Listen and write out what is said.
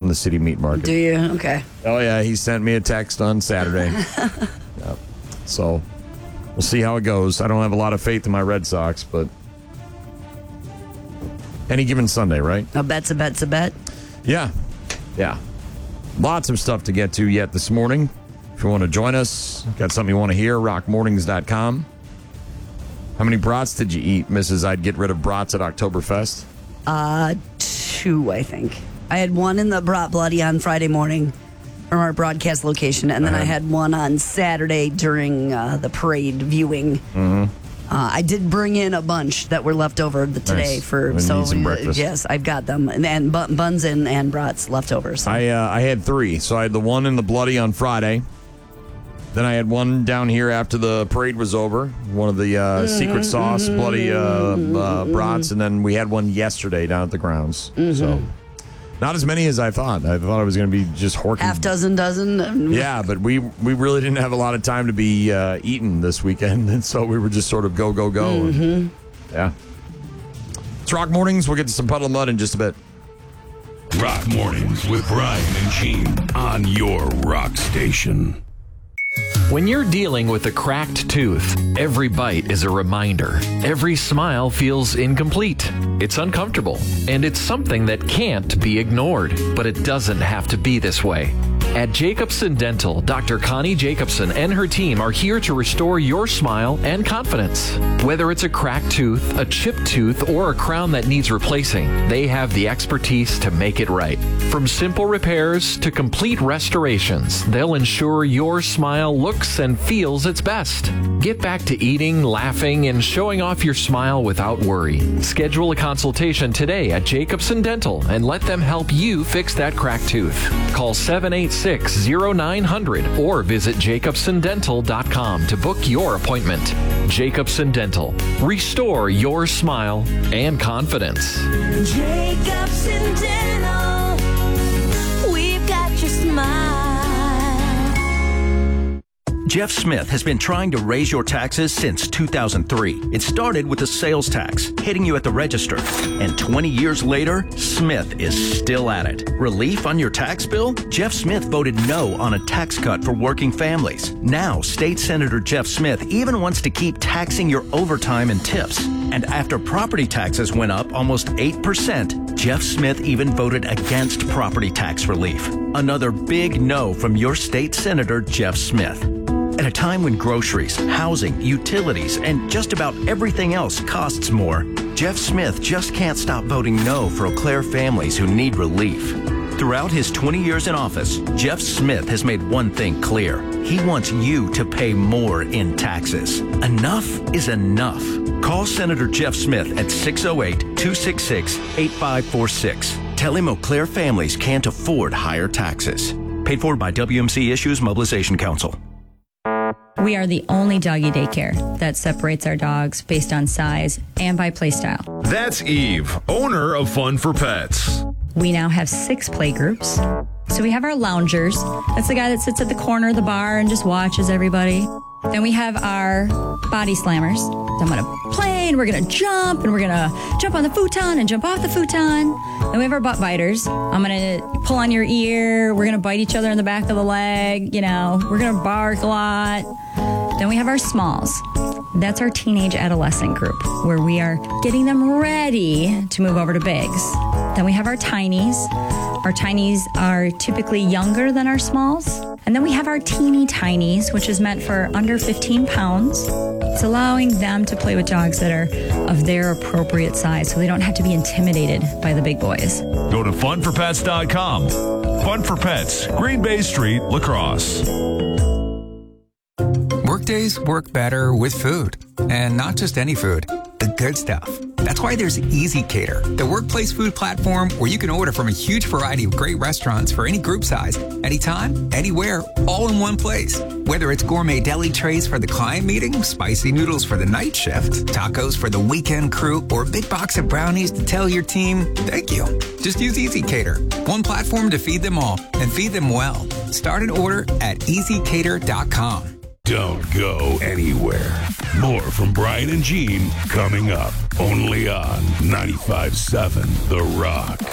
the city meat market. Do you? Okay. Oh, yeah. He sent me a text on Saturday. Yep. So we'll see how it goes. I don't have a lot of faith in my Red Sox, but any given Sunday, right? A bet's a bet's a bet. Yeah. Yeah. Lots of stuff to get to yet this morning. If you want to join us, got something you want to hear, rockmornings.com. How many brats did you eat, Mrs. I'd get rid of brats at Oktoberfest? 2, I think. I had one in the Brat Bloody on Friday morning from our broadcast location, and then I had one on Saturday during the parade viewing. Mm-hmm. I did bring in a bunch that were left over today Nice. for We need some breakfast. Yes, I've got them, and buns and brats left over. So. I had 3. So I had the one in the Bloody on Friday. Then I had one down here after the parade was over, one of the secret sauce Bloody brats, and then we had one yesterday down at the grounds. So not as many as I thought. I thought it was going to be just horking. Half dozen. Yeah, but we really didn't have a lot of time to be eating this weekend, and so we were just sort of go. And, yeah. It's Rock Mornings. We'll get to some Puddle of Mud in just a bit. Rock Mornings with Brian and Gene on your rock station. When you're dealing with a cracked tooth, every bite is a reminder. Every smile feels incomplete. It's uncomfortable, and it's something that can't be ignored. But it doesn't have to be this way. At Jacobson Dental, Dr. Connie Jacobson and her team are here to restore your smile and confidence. Whether it's a cracked tooth, a chipped tooth, or a crown that needs replacing, they have the expertise to make it right. From simple repairs to complete restorations, they'll ensure your smile looks and feels its best. Get back to eating, laughing, and showing off your smile without worry. Schedule a consultation today at Jacobson Dental and let them help you fix that cracked tooth. Call 786-0900 or visit jacobsondental.com to book your appointment. Jacobson Dental. Restore your smile and confidence. Jacobson Dental, we've got your smile. Jeff Smith has been trying to raise your taxes since 2003. It started with the sales tax, hitting you at the register. And 20 years later, Smith is still at it. Relief on your tax bill? Jeff Smith voted no on a tax cut for working families. Now, State Senator Jeff Smith even wants to keep taxing your overtime and tips. And after property taxes went up almost 8%, Jeff Smith even voted against property tax relief. Another big no from your state senator, Jeff Smith. At a time when groceries, housing, utilities, and just about everything else costs more, Jeff Smith just can't stop voting no for Eau Claire families who need relief. Throughout his 20 years in office, Jeff Smith has made one thing clear. He wants you to pay more in taxes. Enough is enough. Call Senator Jeff Smith at 608-266-8546. Tell him Eau Claire families can't afford higher taxes. Paid for by WMC Issues Mobilization Council. We are the only doggy daycare that separates our dogs based on size and by play style. That's Eve, owner of Fun for Pets. We now have 6 play groups. So we have our loungers. That's the guy that sits at the corner of the bar and just watches everybody. Then we have our body slammers. I'm going to play and we're going to jump and we're going to jump on the futon and jump off the futon. Then we have our butt biters. I'm going to pull on your ear. We're going to bite each other in the back of the leg. You know, we're going to bark a lot. Then we have our smalls. That's our teenage adolescent group where we are getting them ready to move over to bigs. Then we have our tinies. Our tinies are typically younger than our smalls. And then we have our teeny tinies, which is meant for under 15 pounds. It's allowing them to play with dogs that are of their appropriate size so they don't have to be intimidated by the big boys. Go to funforpets.com. Fun for Pets, Green Bay Street, La Crosse. Workdays work better with food. And not just any food, the good stuff. That's why there's Easy Cater, the workplace food platform where you can order from a huge variety of great restaurants for any group size, anytime, anywhere, all in one place. Whether it's gourmet deli trays for the client meeting, spicy noodles for the night shift, tacos for the weekend crew, or a big box of brownies to tell your team, thank you. Just use Easy Cater, one platform to feed them all and feed them well. Start an order at easycater.com. Don't go anywhere. More from Brian and Gene coming up only on 95.7 The Rock.